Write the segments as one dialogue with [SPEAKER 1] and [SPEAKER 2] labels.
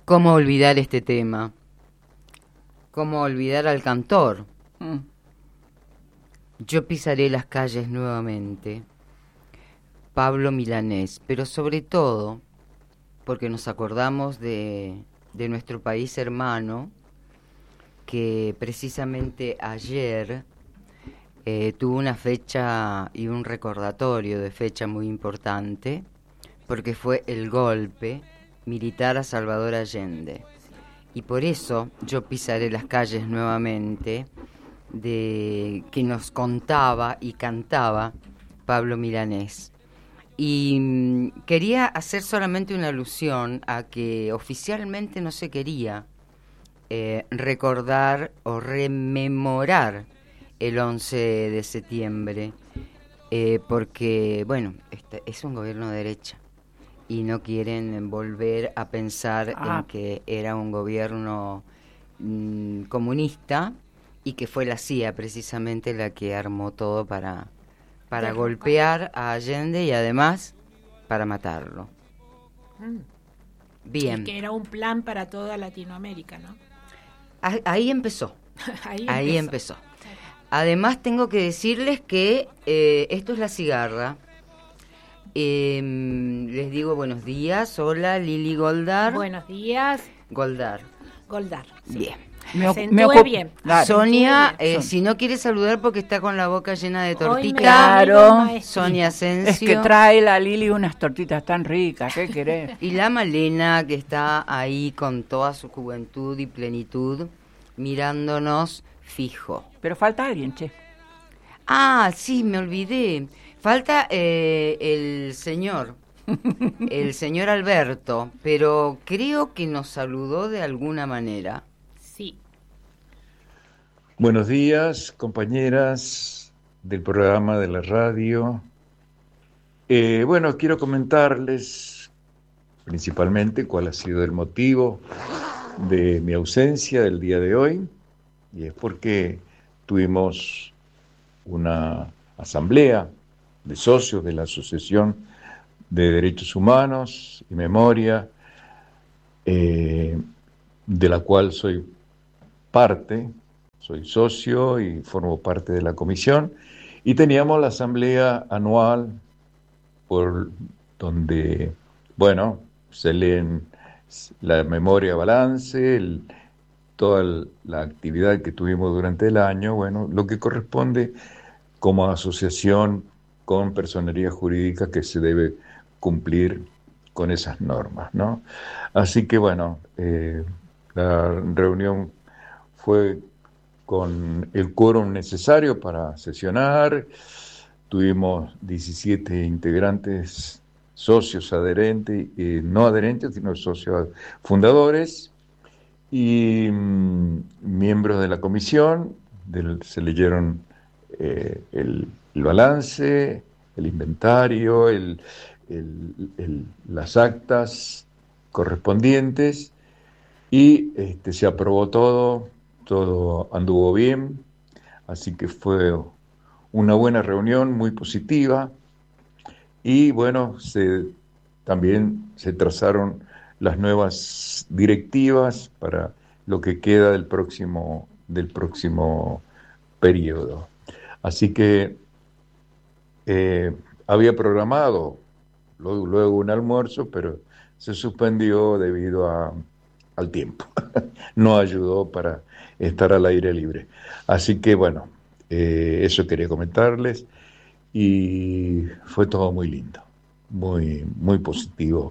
[SPEAKER 1] ¿Cómo olvidar este tema? ¿Cómo olvidar al cantor? Yo pisaré las calles nuevamente. Pablo Milanés, pero sobre todo porque nos acordamos de nuestro país hermano, que precisamente ayer tuvo una fecha y un recordatorio de fecha muy importante, porque fue el golpe militar a Salvador Allende. Y por eso yo pisaré las calles nuevamente, de que nos contaba y cantaba Pablo Milanés. Y quería hacer solamente una alusión a que oficialmente no se quería recordar o rememorar el 11 de septiembre, porque, bueno, este es un gobierno de derecha y no quieren volver a pensar en que era un gobierno comunista y que fue la CIA precisamente la que armó todo para golpear a Allende y además para matarlo. Bien.
[SPEAKER 2] Y que era un plan para toda Latinoamérica, ¿no?
[SPEAKER 1] Ahí empezó. Ahí empezó. Además tengo que decirles que esto es La Cigarra. Les digo buenos días. Hola, Lili Goldar.
[SPEAKER 2] Buenos días.
[SPEAKER 1] Goldar,
[SPEAKER 2] sí.
[SPEAKER 1] Bien.
[SPEAKER 2] Me bien.
[SPEAKER 1] Sonia, si no quiere saludar porque está con la boca llena de tortitas.
[SPEAKER 3] Claro.
[SPEAKER 1] Sonia Asensio.
[SPEAKER 3] Es que trae la Lili unas tortitas tan ricas, ¿qué querés?
[SPEAKER 1] Y la Malena, que está ahí con toda su juventud y plenitud, mirándonos fijo.
[SPEAKER 3] Pero falta alguien, che.
[SPEAKER 1] Sí, me olvidé. Falta el señor Alberto, pero creo que nos saludó de alguna manera.
[SPEAKER 2] Sí.
[SPEAKER 4] Buenos días, compañeras del programa de la radio. Bueno, quiero comentarles principalmente cuál ha sido el motivo de mi ausencia del día de hoy, y es porque tuvimos una asamblea de socios de la Asociación de Derechos Humanos y Memoria, de la cual soy parte, soy socio y formo parte de la comisión, y teníamos la asamblea anual por donde, bueno, se leen la memoria balance, toda la actividad que tuvimos durante el año, bueno, lo que corresponde como asociación con personería jurídica que se debe cumplir con esas normas, ¿no? Así que, bueno, la reunión fue con el quórum necesario para sesionar. Tuvimos 17 integrantes, socios adherentes, no adherentes, sino socios fundadores, y miembros de la comisión. Se leyeron el balance, el inventario, las actas correspondientes, y se aprobó todo anduvo bien, así que fue una buena reunión, muy positiva, y bueno, también se trazaron las nuevas directivas para lo que queda del próximo periodo. Así que había programado luego un almuerzo, pero se suspendió debido al tiempo. No ayudó para estar al aire libre. Así que bueno, eso quería comentarles, y fue todo muy lindo, muy, muy positivo,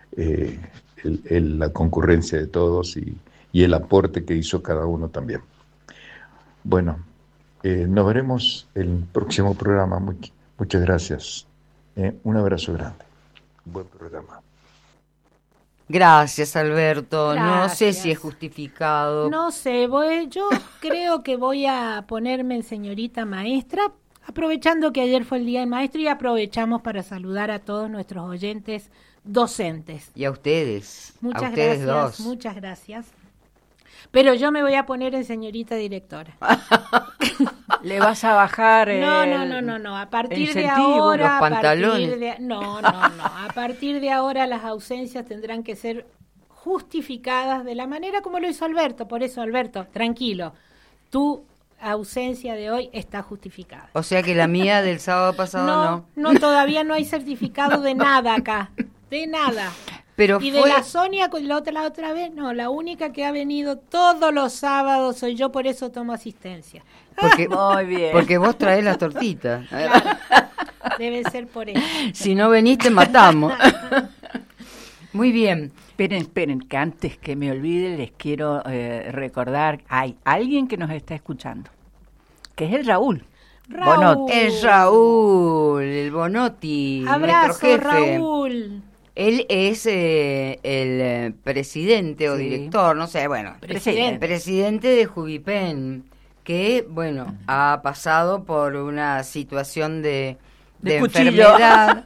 [SPEAKER 4] la concurrencia de todos y el aporte que hizo cada uno también. Bueno, nos veremos el próximo programa. Muchas gracias. Un abrazo grande. Buen programa.
[SPEAKER 1] Gracias, Alberto.
[SPEAKER 2] Gracias.
[SPEAKER 1] No sé si es justificado.
[SPEAKER 2] No sé, yo creo que voy a ponerme en señorita maestra, aprovechando que ayer fue el Día del Maestro, y aprovechamos para saludar a todos nuestros oyentes docentes.
[SPEAKER 1] Y a ustedes.
[SPEAKER 2] Muchas
[SPEAKER 1] a ustedes
[SPEAKER 2] gracias,
[SPEAKER 1] dos.
[SPEAKER 2] muchas gracias. Pero yo me voy a poner en señorita directora.
[SPEAKER 3] ¿Le vas a bajar
[SPEAKER 2] No. A partir de
[SPEAKER 3] incentivo,
[SPEAKER 2] ahora,
[SPEAKER 1] los pantalones?
[SPEAKER 2] No. A partir de ahora las ausencias tendrán que ser justificadas de la manera como lo hizo Alberto. Por eso, Alberto, tranquilo, tu ausencia de hoy está justificada.
[SPEAKER 1] O sea que la mía del sábado pasado no.
[SPEAKER 2] No, todavía no hay certificado de nada acá, de nada.
[SPEAKER 1] Pero
[SPEAKER 2] y de la Sonia, la otra vez, no, la única que ha venido todos los sábados soy yo, por eso tomo asistencia.
[SPEAKER 1] Porque,
[SPEAKER 3] muy bien.
[SPEAKER 1] Porque vos traés las tortitas.
[SPEAKER 2] Claro, debe ser por eso.
[SPEAKER 1] Si no venís te matamos. Muy bien.
[SPEAKER 3] Esperen, que antes que me olvide les quiero recordar, hay alguien que nos está escuchando, que es el Raúl. Bonotti.
[SPEAKER 1] Es Raúl, el Bonotti,
[SPEAKER 2] Abrazo,
[SPEAKER 1] nuestro jefe.
[SPEAKER 2] Raúl.
[SPEAKER 1] Él es el presidente o director, no sé, bueno, presidente de Jubipen, que, bueno, ha pasado por una situación de enfermedad,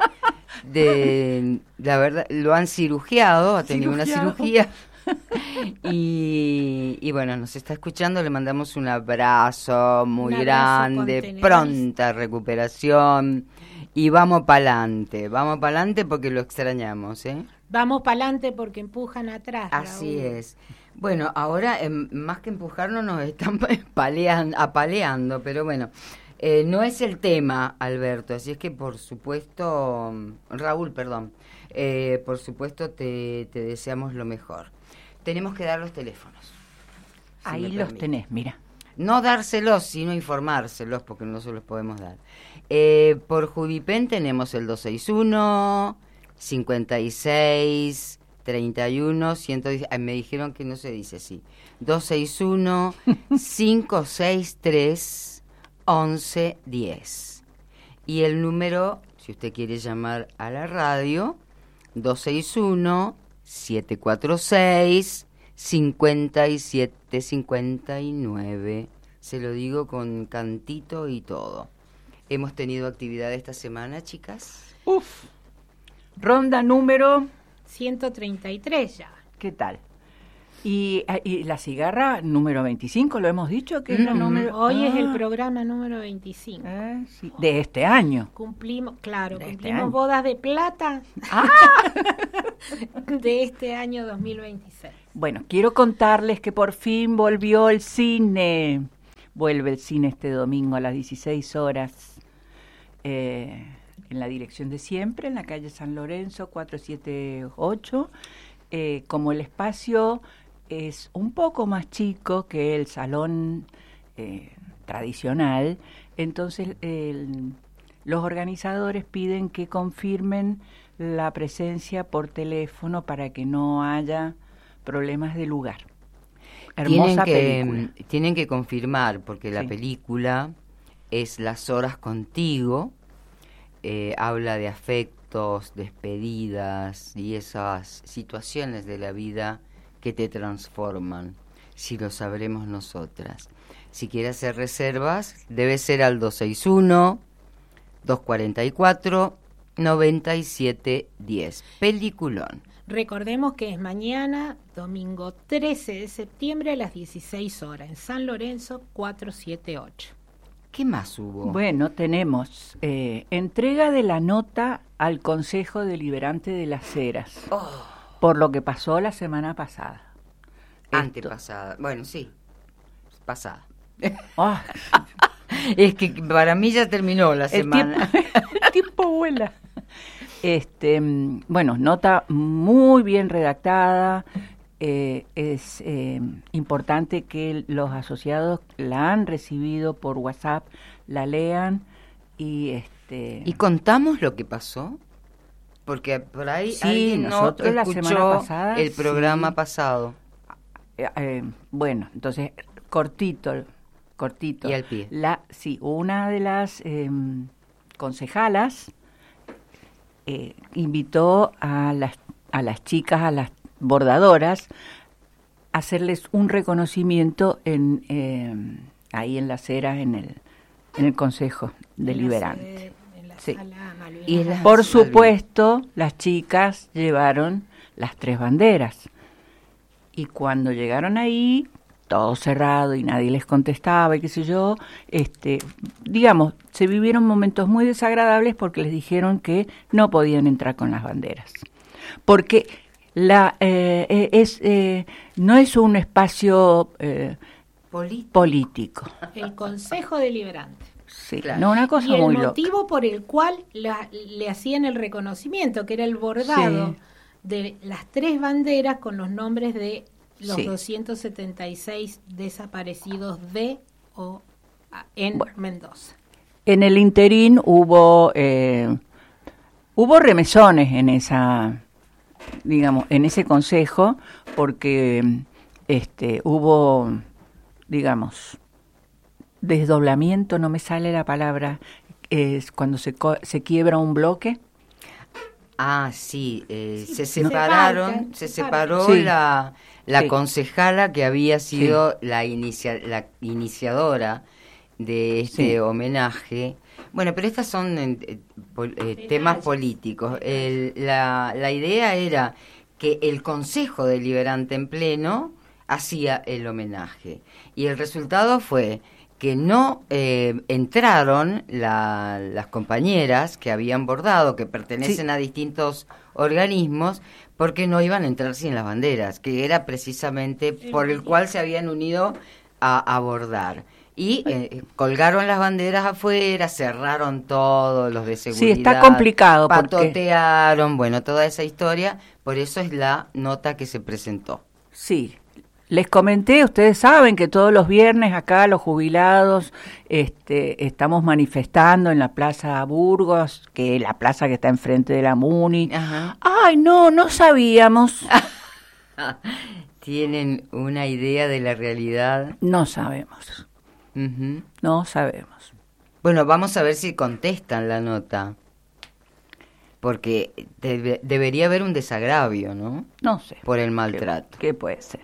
[SPEAKER 1] la verdad, lo han cirugiado, ha tenido una cirugía, y bueno, nos está escuchando, le mandamos un abrazo muy grande, pronta recuperación. Y vamos para adelante porque lo extrañamos, ¿eh?
[SPEAKER 2] Vamos para adelante porque empujan atrás.
[SPEAKER 1] Así
[SPEAKER 2] Raúl.
[SPEAKER 1] es. Bueno, ahora más que empujarnos nos están apaleando, pero bueno, no es el tema, Alberto, así es que por supuesto, Raúl, perdón, por supuesto te deseamos lo mejor. Tenemos que dar los teléfonos.
[SPEAKER 3] Ahí los tenés, mira.
[SPEAKER 1] No dárselos, sino informárselos, porque no se los podemos dar. Por Jubipen tenemos el 261 56 31 110. Me dijeron que no se dice así. 261 563 1110. Y el número, si usted quiere llamar a la radio, 261 746 5759. Se lo digo con cantito y todo. Hemos tenido actividad esta semana, chicas.
[SPEAKER 3] Ronda número
[SPEAKER 2] 133 ya.
[SPEAKER 3] ¿Qué tal? Y la cigarra número 25, lo hemos dicho que es la número.
[SPEAKER 2] Hoy es el programa número 25.
[SPEAKER 3] Sí. De este año.
[SPEAKER 2] Cumplimos
[SPEAKER 3] este año.
[SPEAKER 2] bodas de plata de este año 2026.
[SPEAKER 3] Bueno, quiero contarles que por fin volvió el cine. Vuelve el cine este domingo a las 16 horas en la dirección de siempre, en la calle San Lorenzo, 478. Como el espacio es un poco más chico que el salón tradicional, entonces los organizadores piden que confirmen la presencia por teléfono para que no haya problemas de lugar. Hermosa película.
[SPEAKER 1] Tienen que confirmar, porque la película es Las horas contigo, habla de afectos, despedidas y esas situaciones de la vida que te transforman, si lo sabremos nosotras. Si quiere hacer reservas, debe ser al 261-244-9710. Peliculón.
[SPEAKER 2] Recordemos que es mañana, domingo 13 de septiembre a las 16 horas, en San Lorenzo 478.
[SPEAKER 1] ¿Qué más hubo?
[SPEAKER 3] Bueno, tenemos entrega de la nota al Consejo Deliberante de las Heras, por lo que pasó la semana pasada.
[SPEAKER 1] Antepasada. Bueno, sí, pasada.
[SPEAKER 3] Es
[SPEAKER 1] que para mí ya terminó la semana.
[SPEAKER 3] El tiempo vuela. Bueno, nota muy bien redactada. Es importante que los asociados la han recibido por WhatsApp, la lean y
[SPEAKER 1] ¿Y contamos lo que pasó? Porque por ahí alguien
[SPEAKER 3] nosotros
[SPEAKER 1] no escuchó
[SPEAKER 3] la semana pasada,
[SPEAKER 1] el programa pasado.
[SPEAKER 3] Bueno, entonces cortito.
[SPEAKER 1] Y al pie.
[SPEAKER 3] Una de las concejalas invitó a las chicas, a las bordadoras, a hacerles un reconocimiento ahí en Las Heras, en el Consejo Deliberante. Por supuesto, las chicas llevaron las 3 banderas. Y cuando llegaron ahí, todo cerrado y nadie les contestaba y qué sé yo, digamos, se vivieron momentos muy desagradables porque les dijeron que no podían entrar con las banderas. Porque No es un espacio político.
[SPEAKER 2] El Consejo Deliberante.
[SPEAKER 3] Sí,
[SPEAKER 1] Claro.
[SPEAKER 3] no, una cosa
[SPEAKER 2] Y el
[SPEAKER 3] muy loca.
[SPEAKER 2] motivo por el cual le hacían el reconocimiento, que era el bordado
[SPEAKER 3] Sí.
[SPEAKER 2] de las 3 banderas con los nombres de los
[SPEAKER 3] Sí.
[SPEAKER 2] 276 desaparecidos en
[SPEAKER 3] Bueno.
[SPEAKER 2] Mendoza.
[SPEAKER 3] En el interín hubo remesones en en ese consejo, porque hubo, digamos, desdoblamiento, no me sale la palabra, es cuando se quiebra un bloque.
[SPEAKER 1] Ah, sí, se
[SPEAKER 2] se
[SPEAKER 1] separaron,
[SPEAKER 2] parten,
[SPEAKER 1] se
[SPEAKER 2] se
[SPEAKER 1] separó
[SPEAKER 3] parten. Sí.
[SPEAKER 1] la
[SPEAKER 3] Sí.
[SPEAKER 1] concejala que había sido la iniciadora de este
[SPEAKER 3] Sí.
[SPEAKER 1] homenaje. Bueno, pero estas son temas políticos. La idea era que el Consejo Deliberante en pleno hacía el homenaje. Y el resultado fue que no entraron las compañeras que habían bordado, que pertenecen
[SPEAKER 3] Sí.
[SPEAKER 1] a distintos organismos, porque no iban a entrar sin las banderas, que era precisamente por el cual se habían unido a bordar. Y colgaron las banderas afuera, cerraron todos los de seguridad.
[SPEAKER 3] Sí, está complicado porque-
[SPEAKER 1] Patotearon, bueno, toda esa historia, por eso es la nota que se presentó.
[SPEAKER 3] Sí, les comenté, ustedes saben que todos los viernes acá los jubilados estamos manifestando en la Plaza Burgos, que es la plaza que está enfrente de la MUNI.
[SPEAKER 1] Ajá.
[SPEAKER 3] Ay, no sabíamos.
[SPEAKER 1] ¿Tienen una idea de la realidad?
[SPEAKER 3] No sabemos,
[SPEAKER 1] Ujú.
[SPEAKER 3] no sabemos.
[SPEAKER 1] Bueno, vamos a ver si contestan la nota. Porque debería haber un desagravio, ¿no?
[SPEAKER 3] No sé.
[SPEAKER 1] Por el maltrato.
[SPEAKER 3] ¿Qué puede ser?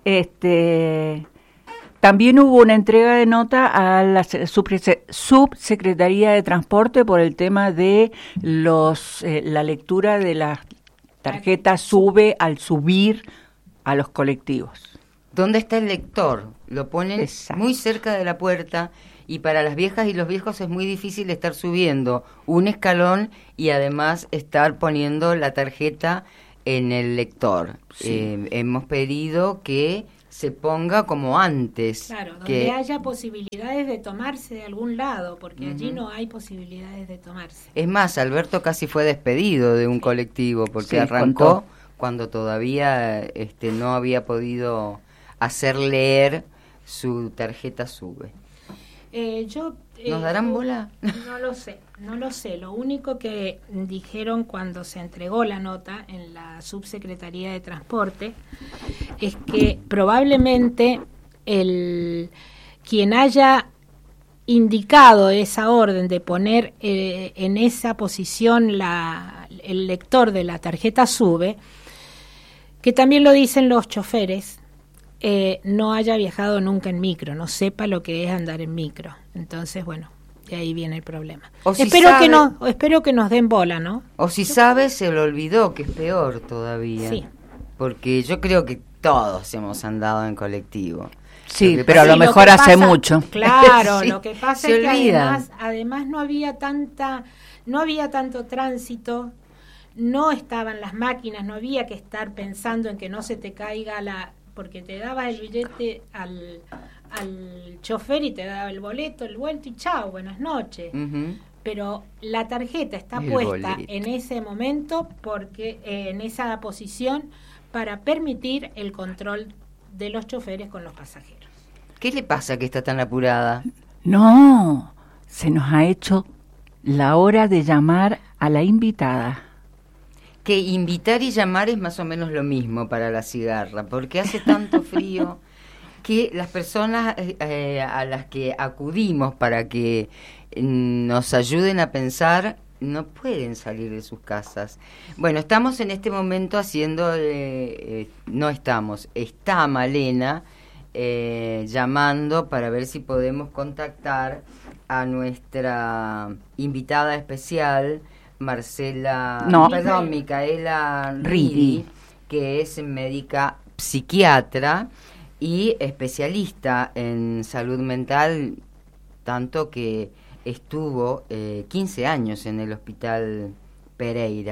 [SPEAKER 3] También hubo una entrega de nota a la Subsecretaría de Transporte por el tema de la lectura de las tarjetas SUBE al subir a los colectivos.
[SPEAKER 1] ¿Dónde está el lector? Lo ponen
[SPEAKER 3] Exacto.
[SPEAKER 1] muy cerca de la puerta y para las viejas y los viejos es muy difícil estar subiendo un escalón y además estar poniendo la tarjeta en el lector.
[SPEAKER 3] Sí.
[SPEAKER 1] Hemos pedido que se ponga como antes.
[SPEAKER 2] Claro, donde
[SPEAKER 1] que
[SPEAKER 2] haya posibilidades de tomarse de algún lado, porque allí no hay posibilidades de tomarse.
[SPEAKER 1] Es más, Alberto casi fue despedido de un colectivo porque
[SPEAKER 3] Sí,
[SPEAKER 1] arrancó
[SPEAKER 3] contó.
[SPEAKER 1] cuando todavía no había podido hacer leer su tarjeta SUBE. ¿Nos darán bola?
[SPEAKER 2] No lo sé. Lo único que dijeron cuando se entregó la nota en la Subsecretaría de Transporte es que probablemente quien haya indicado esa orden de poner en esa posición el lector de la tarjeta SUBE, que también lo dicen los choferes, no haya viajado nunca en micro, no sepa lo que es andar en micro. Entonces, bueno, de ahí viene el problema.
[SPEAKER 1] O si
[SPEAKER 2] espero
[SPEAKER 1] sabe-
[SPEAKER 2] que nos den bola, ¿no?
[SPEAKER 1] O si sabe, se lo olvidó, que es peor todavía.
[SPEAKER 2] Sí.
[SPEAKER 1] Porque yo creo que todos hemos andado en colectivo.
[SPEAKER 3] Sí,
[SPEAKER 1] Lo que
[SPEAKER 3] pero a
[SPEAKER 1] pasa-
[SPEAKER 3] lo
[SPEAKER 2] Sí,
[SPEAKER 3] mejor
[SPEAKER 2] que
[SPEAKER 3] hace
[SPEAKER 2] pasa-
[SPEAKER 3] mucho.
[SPEAKER 2] Claro,
[SPEAKER 1] Sí,
[SPEAKER 2] lo que pasa
[SPEAKER 1] se
[SPEAKER 2] es que
[SPEAKER 1] olvidan.
[SPEAKER 2] además no había tanto tránsito, no estaban las máquinas, no había que estar pensando en que no se te caiga porque te daba el billete al chofer y te daba el boleto, el vuelto y chao, buenas noches.
[SPEAKER 1] Ujú.
[SPEAKER 2] Pero la tarjeta está
[SPEAKER 1] El
[SPEAKER 2] puesta
[SPEAKER 1] boleto.
[SPEAKER 2] en ese momento porque en esa posición para permitir el control de los choferes con los pasajeros.
[SPEAKER 1] ¿Qué le pasa que está tan apurada?
[SPEAKER 3] No, se nos ha hecho la hora de llamar a la invitada.
[SPEAKER 1] Que invitar y llamar es más o menos lo mismo para la cigarra, porque hace tanto frío que las personas a las que acudimos para que nos ayuden a pensar no pueden salir de sus casas. Bueno, estamos en este momento haciendo, está Malena llamando para ver si podemos contactar a nuestra invitada especial, Micaela Ridi, que es médica psiquiatra y especialista en salud mental, tanto que estuvo 15 años en el Hospital Pereira.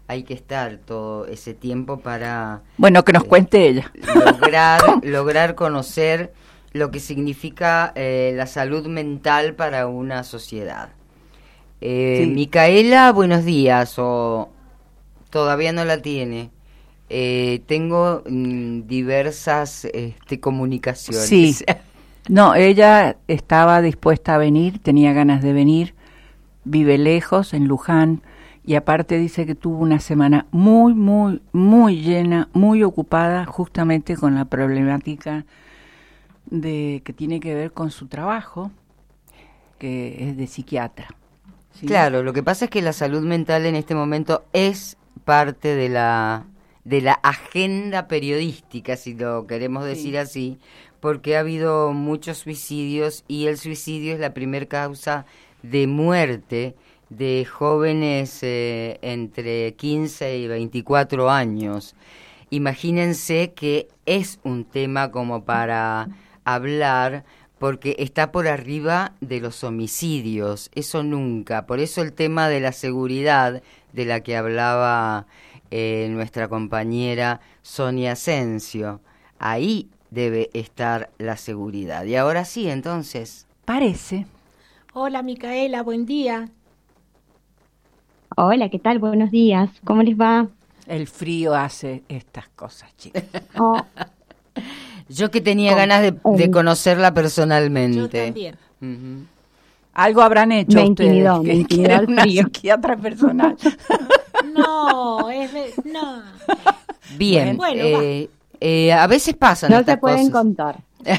[SPEAKER 1] hay que estar todo ese tiempo para...
[SPEAKER 3] Bueno, que nos cuente ella.
[SPEAKER 1] Lograr conocer lo que significa la salud mental para una sociedad.
[SPEAKER 3] Sí.
[SPEAKER 1] Micaela, buenos días, o todavía no la tiene. Tengo diversas comunicaciones.
[SPEAKER 3] Sí. No, ella estaba dispuesta a venir, tenía ganas de venir, vive lejos, en Luján, y aparte dice que tuvo una semana muy, muy, muy llena, muy ocupada, justamente con la problemática que tiene que ver con su trabajo, que es de psiquiatra. ¿Sí?
[SPEAKER 1] Claro, lo que pasa es que la salud mental en este momento es parte de la agenda periodística, si lo queremos decir así, porque ha habido muchos suicidios y el suicidio es la primer causa de muerte de jóvenes entre 15 y 24 años. Imagínense que es un tema como para hablar, porque está por arriba de los homicidios, eso nunca. Por eso el tema de la seguridad de la que hablaba nuestra compañera Sonia Asensio, ahí debe estar la seguridad. Y ahora sí, entonces.
[SPEAKER 3] Parece.
[SPEAKER 2] Hola Micaela, buen día.
[SPEAKER 5] Hola, ¿qué tal? Buenos días. ¿Cómo les va?
[SPEAKER 3] El frío hace estas cosas, chicas.
[SPEAKER 5] Oh,
[SPEAKER 1] Yo que tenía ganas de conocerla personalmente.
[SPEAKER 2] Yo también.
[SPEAKER 1] Uh-huh.
[SPEAKER 3] Algo habrán hecho
[SPEAKER 5] me
[SPEAKER 3] ustedes.
[SPEAKER 5] intimidó el
[SPEAKER 3] Una
[SPEAKER 5] frío.
[SPEAKER 3] psiquiatra personal.
[SPEAKER 2] No, no.
[SPEAKER 1] Bien,
[SPEAKER 2] Bueno,
[SPEAKER 1] a veces pasan
[SPEAKER 5] No
[SPEAKER 1] estas
[SPEAKER 5] se pueden
[SPEAKER 1] cosas.
[SPEAKER 5] contar.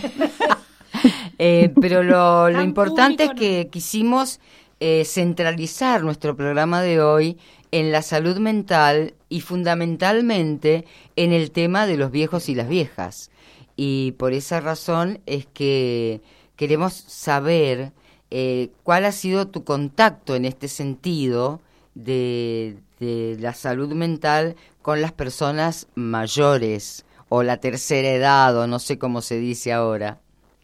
[SPEAKER 1] Pero lo
[SPEAKER 2] Tan
[SPEAKER 1] importante es
[SPEAKER 2] público,
[SPEAKER 1] que quisimos centralizar nuestro programa de hoy en la salud mental y fundamentalmente en el tema de los viejos y las viejas. Y por esa razón es que queremos saber cuál ha sido tu contacto en este sentido de la salud mental con las personas mayores o la tercera edad, o no sé cómo se dice ahora.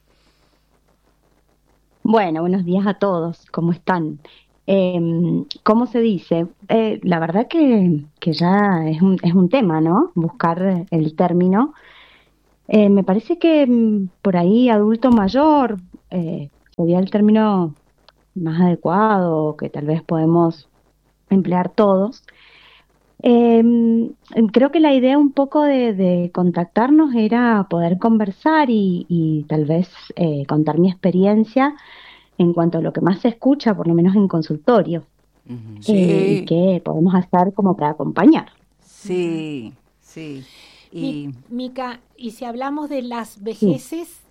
[SPEAKER 5] Bueno, buenos días a todos. ¿Cómo están? ¿Cómo se dice? La verdad que ya es un tema, ¿no? Buscar el término. Me parece que por ahí adulto mayor sería el término más adecuado, que tal vez podemos emplear todos. Creo que la idea un poco de contactarnos era poder conversar y tal vez contar mi experiencia en cuanto a lo que más se escucha, por lo menos en consultorio,
[SPEAKER 1] Uh-huh.
[SPEAKER 5] y qué podemos hacer como para acompañar.
[SPEAKER 3] Sí, sí. Y
[SPEAKER 2] Mica, ¿y si hablamos de las vejeces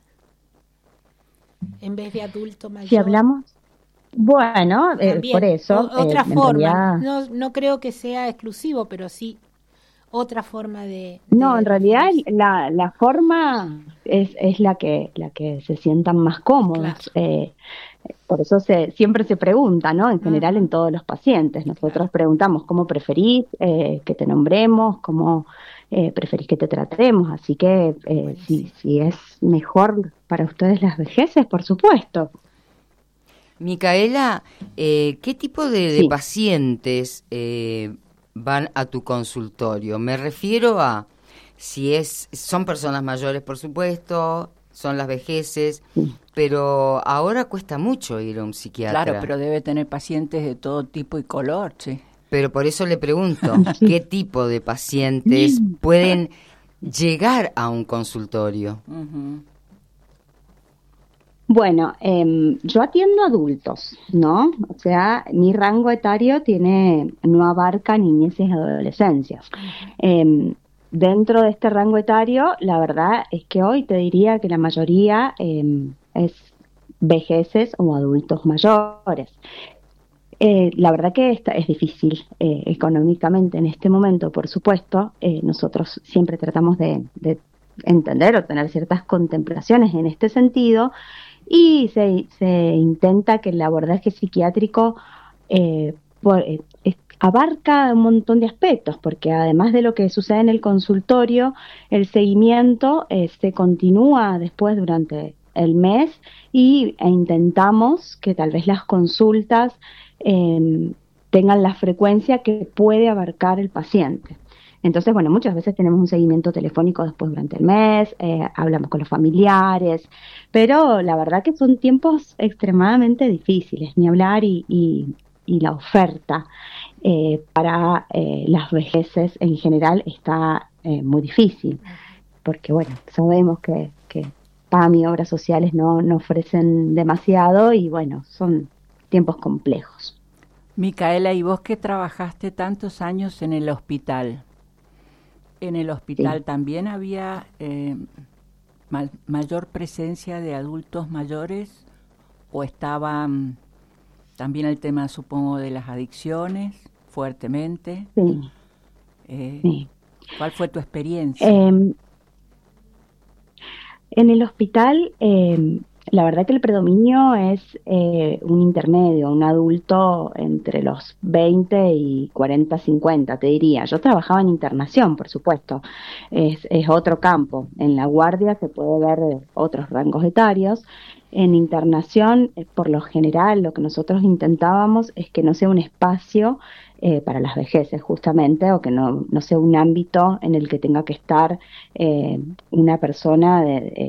[SPEAKER 2] en vez de adulto mayor?
[SPEAKER 5] Si hablamos, bueno,
[SPEAKER 2] También,
[SPEAKER 5] por eso,
[SPEAKER 2] otra
[SPEAKER 5] en
[SPEAKER 2] forma.
[SPEAKER 5] realidad,
[SPEAKER 2] No creo que sea exclusivo, pero sí otra forma de
[SPEAKER 5] no, en realidad
[SPEAKER 2] referirse.
[SPEAKER 5] la forma es la que se sientan más cómodos.
[SPEAKER 2] Claro.
[SPEAKER 5] Por eso siempre se pregunta, ¿no? En general en todos los pacientes. Nosotros
[SPEAKER 2] Claro.
[SPEAKER 5] preguntamos cómo preferís que te nombremos, cómo preferís que te tratemos. Así que si es mejor para ustedes las vejeces, por supuesto.
[SPEAKER 1] Micaela, ¿qué tipo de
[SPEAKER 5] Sí.
[SPEAKER 1] pacientes van a tu consultorio? Me refiero a si son personas mayores, por supuesto, son las vejeces,
[SPEAKER 5] Sí.
[SPEAKER 1] pero ahora cuesta mucho ir a un psiquiatra.
[SPEAKER 3] claro, pero debe tener pacientes de todo tipo y color, sí.
[SPEAKER 1] Pero por eso le pregunto, ¿qué tipo de pacientes pueden llegar a un consultorio?
[SPEAKER 3] Ujú.
[SPEAKER 5] Bueno, yo atiendo adultos, ¿no? O sea, mi rango etario no abarca niñeces y adolescencias. Dentro de este rango etario, la verdad es que hoy te diría que la mayoría es vejeces o adultos mayores. La verdad que es difícil económicamente en este momento, por supuesto. Nosotros siempre tratamos de entender o tener ciertas contemplaciones en este sentido y se intenta que el abordaje psiquiátrico abarca un montón de aspectos, porque además de lo que sucede en el consultorio, el seguimiento se continúa después durante el mes e intentamos que tal vez las consultas tengan la frecuencia que puede abarcar el paciente. Entonces, bueno, muchas veces tenemos un seguimiento telefónico después durante el mes, hablamos con los familiares, pero la verdad que son tiempos extremadamente difíciles, ni hablar y la oferta para las vejeces en general está muy difícil, porque bueno, sabemos que PAM y obras sociales no ofrecen demasiado y bueno, son tiempos complejos.
[SPEAKER 3] Micaela, ¿y vos que trabajaste tantos años en el hospital? ¿En el hospital
[SPEAKER 5] Sí.
[SPEAKER 3] también había mayor presencia de adultos mayores? ¿O estaba también el tema, supongo, de las adicciones fuertemente?
[SPEAKER 5] Sí. Sí.
[SPEAKER 3] ¿Cuál fue tu experiencia?
[SPEAKER 5] En el hospital, la verdad que el predominio es un intermedio, un adulto entre los 20 y 40, 50, te diría. Yo trabajaba en internación, por supuesto, es otro campo. En la guardia se puede ver otros rangos etarios. En internación, por lo general, lo que nosotros intentábamos es que no sea un espacio para las vejeces, justamente, o que no sea un ámbito en el que tenga que estar una persona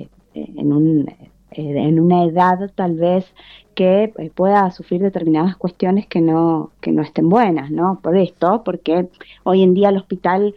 [SPEAKER 5] en una edad tal vez que pueda sufrir determinadas cuestiones que no estén buenas, ¿no? Por esto, porque hoy en día el hospital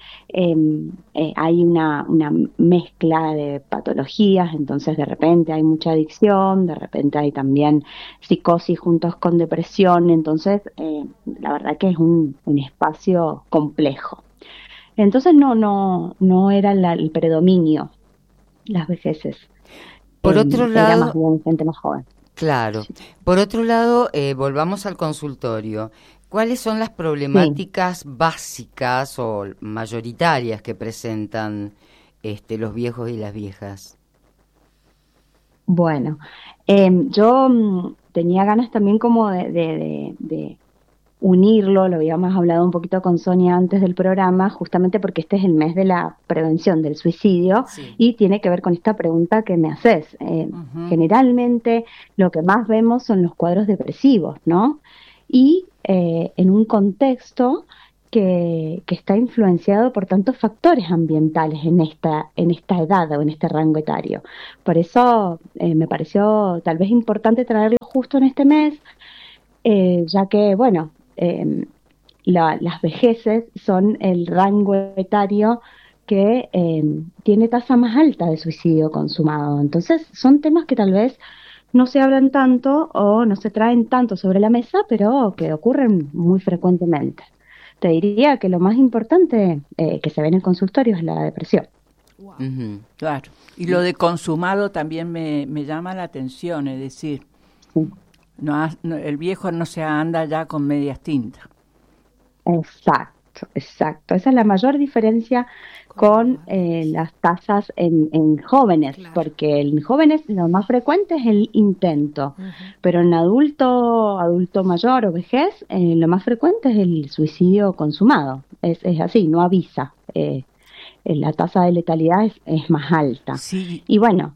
[SPEAKER 5] hay una mezcla de patologías, entonces de repente hay mucha adicción, de repente hay también psicosis juntos con depresión, entonces la verdad que es un espacio complejo. Entonces no era el predominio las vejeces.
[SPEAKER 1] Por otro
[SPEAKER 5] Era
[SPEAKER 1] lado,
[SPEAKER 5] más bien gente más joven.
[SPEAKER 1] claro. Por otro lado, volvamos al consultorio. ¿Cuáles son las problemáticas básicas o mayoritarias que presentan los viejos y las viejas?
[SPEAKER 5] Bueno, yo tenía ganas también como de unirlo, lo habíamos hablado un poquito con Sonia antes del programa, justamente porque este es el mes de la prevención del suicidio y tiene que ver con esta pregunta que me haces. Generalmente lo que más vemos son los cuadros depresivos, ¿no? Y en un contexto que está influenciado por tantos factores ambientales en esta edad o en este rango etario. Por eso me pareció tal vez importante traerlo justo en este mes, ya que, bueno, las vejeces son el rango etario que tiene tasa más alta de suicidio consumado. Entonces, son temas que tal vez no se hablan tanto o no se traen tanto sobre la mesa, pero que ocurren muy frecuentemente. Te diría que lo más importante que se ve en el consultorio es la depresión.
[SPEAKER 2] Wow.
[SPEAKER 3] Claro. Y lo de consumado también me llama la atención, es decir,
[SPEAKER 5] Sí.
[SPEAKER 3] El viejo no se anda ya con medias tintas.
[SPEAKER 5] Exacto. Esa es la mayor diferencia con las tasas en jóvenes,
[SPEAKER 2] Claro.
[SPEAKER 5] porque en jóvenes lo más frecuente es el intento, pero en adulto mayor o vejez, lo más frecuente es el suicidio consumado. Es así, no avisa. La tasa de letalidad es más alta.
[SPEAKER 3] Sí.
[SPEAKER 5] Y bueno,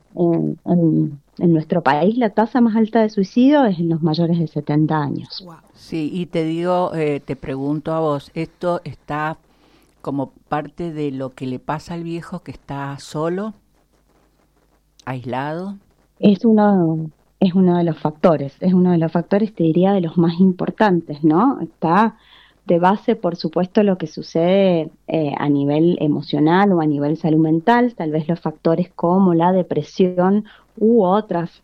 [SPEAKER 5] en nuestro país la tasa más alta de suicidio es en los mayores de 70 años.
[SPEAKER 2] Wow.
[SPEAKER 3] Sí, y te digo, te pregunto a vos, ¿esto está como parte de lo que le pasa al viejo que está solo, aislado?
[SPEAKER 5] Es uno de los factores, te diría, de los más importantes, ¿no? Está de base, por supuesto, lo que sucede a nivel emocional o a nivel salud mental, tal vez los factores como la depresión u otras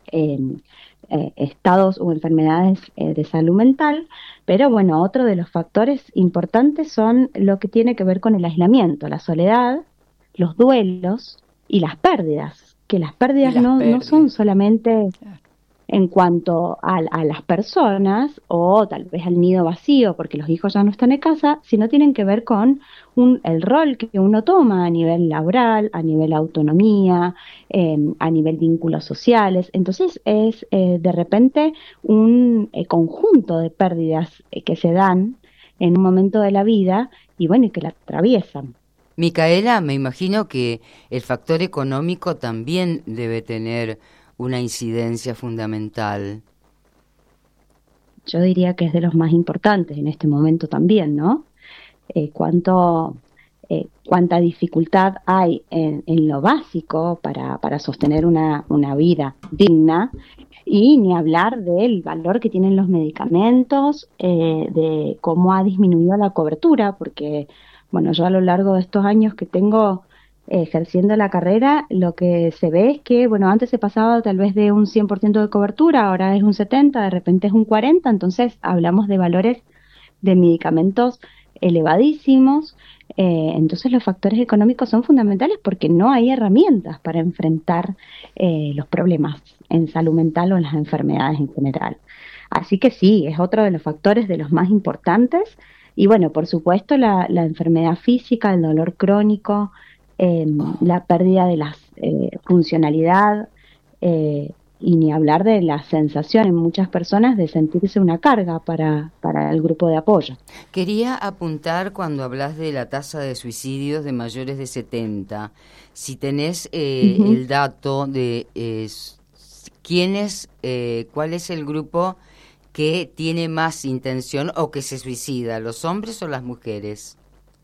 [SPEAKER 5] estados o enfermedades de salud mental, pero bueno, otro de los factores importantes son lo que tiene que ver con el aislamiento, la soledad, los duelos y las pérdidas, que las pérdidas no son solamente en cuanto a las personas o tal vez al nido vacío porque los hijos ya no están en casa, sino tienen que ver con el rol que uno toma a nivel laboral, a nivel autonomía, a nivel vínculos sociales. Entonces es de repente un conjunto de pérdidas que se dan en un momento de la vida y bueno, y que la atraviesan.
[SPEAKER 1] Micaela, me imagino que el factor económico también debe tener una incidencia fundamental.
[SPEAKER 5] yo diría que es de los más importantes en este momento también, ¿no? Cuánta dificultad hay en lo básico para sostener una vida digna, y ni hablar del valor que tienen los medicamentos, de cómo ha disminuido la cobertura, porque, bueno, yo a lo largo de estos años que tengo ejerciendo la carrera, lo que se ve es que, bueno, antes se pasaba tal vez de un 100% de cobertura, ahora es un 70%, de repente es un 40%, entonces hablamos de valores de medicamentos elevadísimos. Entonces los factores económicos son fundamentales porque no hay herramientas para enfrentar los problemas en salud mental o en las enfermedades en general. Así que sí, es otro de los factores de los más importantes. Y bueno, por supuesto la enfermedad física, el dolor crónico, la pérdida de la funcionalidad, y ni hablar de la sensación en muchas personas de sentirse una carga para el grupo de apoyo.
[SPEAKER 1] Quería apuntar, cuando hablas de la tasa de suicidios de mayores de 70, si tenés el dato de cuál es el grupo que tiene más intención o que se suicida, ¿los hombres o las mujeres?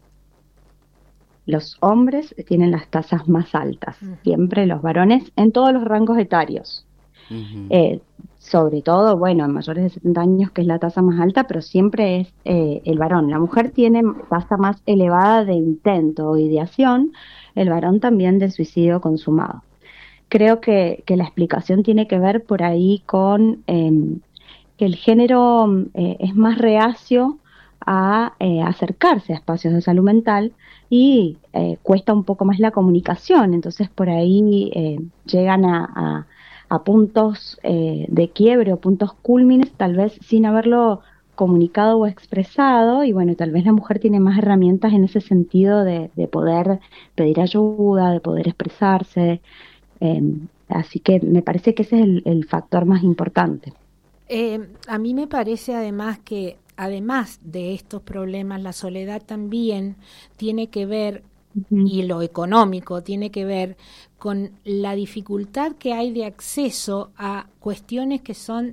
[SPEAKER 5] Los hombres tienen las tasas más altas, siempre los varones en todos los rangos etarios. Sobre todo, bueno, en mayores de 70 años, que es la tasa más alta, pero siempre es el varón. La mujer tiene tasa más elevada de intento o ideación, el varón también de suicidio consumado. Creo que la explicación tiene que ver por ahí con que el género es más reacio a acercarse a espacios de salud mental y cuesta un poco más la comunicación, entonces por ahí llegan a puntos de quiebre o puntos cúlmines, tal vez sin haberlo comunicado o expresado, y bueno, tal vez la mujer tiene más herramientas en ese sentido de poder pedir ayuda, de poder expresarse, así que me parece que ese es el factor más importante.
[SPEAKER 2] A mí me parece además que, además de estos problemas, la soledad también tiene que ver, y lo económico tiene que ver con la dificultad que hay de acceso a cuestiones que son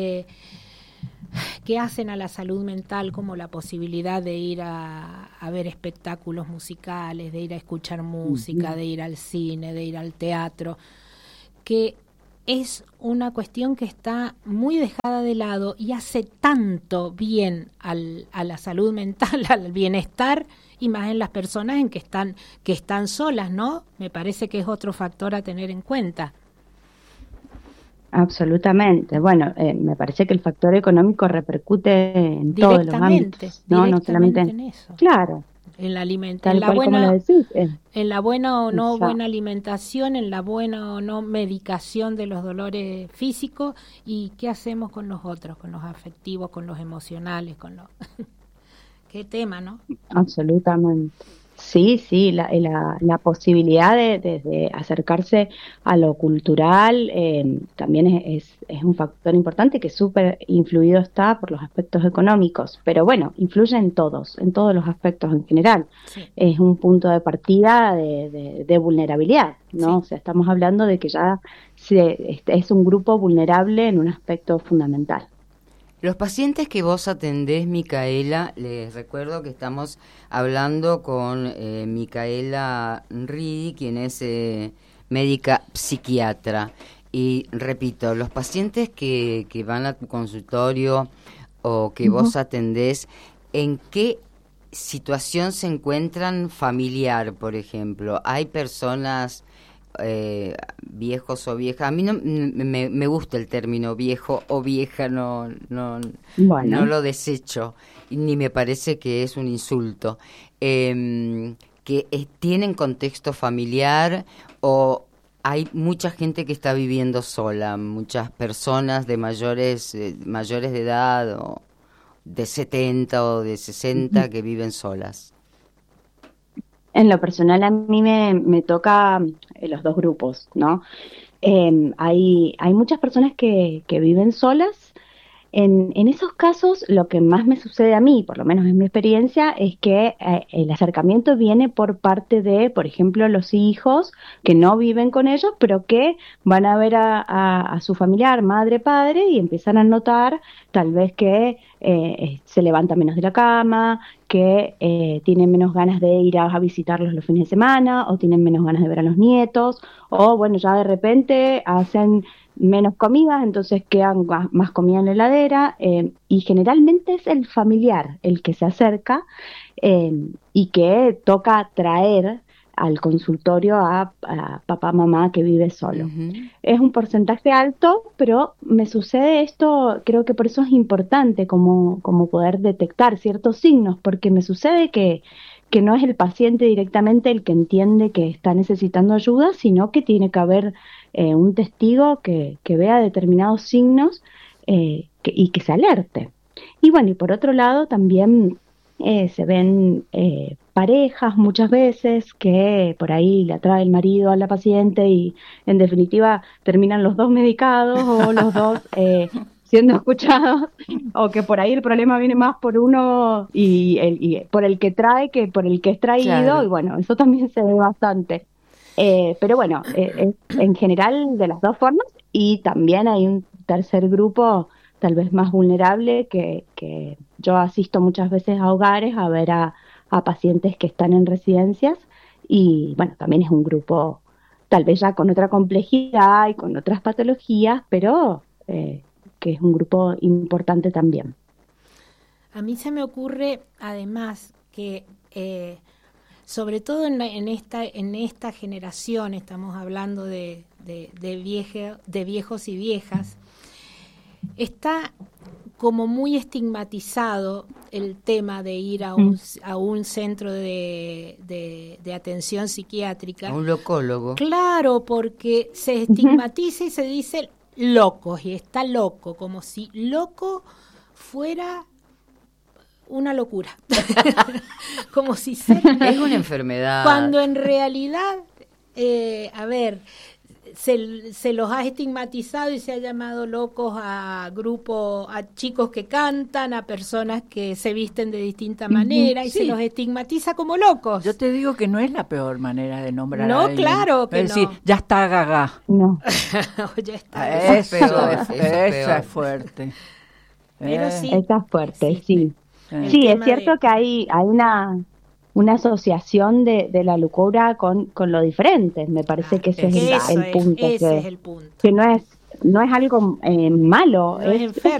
[SPEAKER 2] que hacen a la salud mental, como la posibilidad de ir a ver espectáculos musicales, de ir a escuchar música, de ir al cine, de ir al teatro, que es una cuestión que está muy dejada de lado y hace tanto bien a la salud mental, al bienestar, y más en las personas que están solas, ¿no? Me parece que es otro factor a tener en cuenta.
[SPEAKER 5] Absolutamente. Bueno, me parece que el factor económico repercute en todos los ámbitos, no solamente
[SPEAKER 2] en eso.
[SPEAKER 5] Claro.
[SPEAKER 2] En la
[SPEAKER 5] Tal cual como lo decís.
[SPEAKER 2] En la buena o no buena alimentación, en la buena o no medicación de los dolores físicos, y qué hacemos con los otros, con los afectivos, con los emocionales, con los qué tema, ¿no?
[SPEAKER 5] Absolutamente. Sí, la posibilidad de acercarse a lo cultural también es un factor importante que súper influido está por los aspectos económicos, pero bueno, influye en todos los aspectos en general. Sí. Es un punto de partida de vulnerabilidad, ¿no? Sí. O sea, estamos hablando de que ya es un grupo vulnerable en un aspecto fundamental.
[SPEAKER 1] Los pacientes que vos atendés, Micaela, les recuerdo que estamos hablando con Micaela Ridi, quien es médica psiquiatra. Y repito, los pacientes que van a tu consultorio o que vos atendés, ¿en qué situación se encuentran familiar, por ejemplo? ¿Hay personas viejos o viejas? A mí no me gusta el término viejo o vieja, no lo desecho, ni me parece que es un insulto, que tienen contexto familiar, o hay mucha gente que está viviendo sola, muchas personas de mayores de edad, o de 70 o de 60 que viven solas.
[SPEAKER 5] En lo personal a mí me toca los dos grupos, ¿no? Hay muchas personas que viven solas, en esos casos, lo que más me sucede a mí, por lo menos en mi experiencia, es que el acercamiento viene por parte de, por ejemplo, los hijos que no viven con ellos, pero que van a ver a su familiar, madre, padre, y empiezan a notar tal vez que se levanta menos de la cama, que tienen menos ganas de ir a visitarlos los fines de semana, o tienen menos ganas de ver a los nietos, o bueno, ya de repente hacen menos comidas, entonces quedan más comida en la heladera, y generalmente es el familiar el que se acerca y que toca traer al consultorio a papá, mamá que vive solo.
[SPEAKER 1] Ujú.
[SPEAKER 5] Es un porcentaje alto, pero me sucede esto, creo que por eso es importante como poder detectar ciertos signos, porque me sucede que no es el paciente directamente el que entiende que está necesitando ayuda, sino que tiene que haber un testigo que vea determinados signos y que se alerte. Y bueno, y por otro lado también se ven parejas muchas veces que por ahí le atrae el marido a la paciente y en definitiva terminan los dos medicados o los dos siendo escuchados, o que por ahí el problema viene más por uno y por el que trae que por el que es traído,
[SPEAKER 1] Claro.
[SPEAKER 5] y bueno, eso también se ve bastante. Pero bueno, en general de las dos formas, y también hay un tercer grupo tal vez más vulnerable que yo asisto muchas veces a hogares a ver a pacientes que están en residencias, y bueno, también es un grupo tal vez ya con otra complejidad y con otras patologías, pero que es un grupo importante también.
[SPEAKER 2] A mí se me ocurre además que sobre todo en esta generación, estamos hablando de viejos y viejas, está como muy estigmatizado el tema de ir a un centro de atención psiquiátrica.
[SPEAKER 1] A un locólogo.
[SPEAKER 2] Claro, porque se estigmatiza y se dice locos, y está loco, como si loco fuera una locura. Como si
[SPEAKER 1] es una enfermedad.
[SPEAKER 2] Cuando en realidad, a ver, se los ha estigmatizado y se ha llamado locos a grupos, a chicos que cantan, a personas que se visten de distinta manera, y
[SPEAKER 3] Sí.
[SPEAKER 2] se los estigmatiza como locos.
[SPEAKER 3] Yo te digo que no es la peor manera de nombrar
[SPEAKER 2] No,
[SPEAKER 3] a alguien.
[SPEAKER 2] claro que
[SPEAKER 3] es decir,
[SPEAKER 2] no.
[SPEAKER 3] ya está gaga.
[SPEAKER 5] No.
[SPEAKER 2] Ya está.
[SPEAKER 3] Eso,
[SPEAKER 1] peor,
[SPEAKER 3] esa es fuerte.
[SPEAKER 2] Pero sí.
[SPEAKER 5] Esa es fuerte, sí.
[SPEAKER 2] El
[SPEAKER 5] Sí, es
[SPEAKER 2] tema
[SPEAKER 5] cierto
[SPEAKER 2] de-
[SPEAKER 5] que hay una asociación de la locura con lo diferente. Me parece que ese es el punto.
[SPEAKER 2] ese es el punto.
[SPEAKER 5] Que no es algo malo,
[SPEAKER 2] No es enfermo.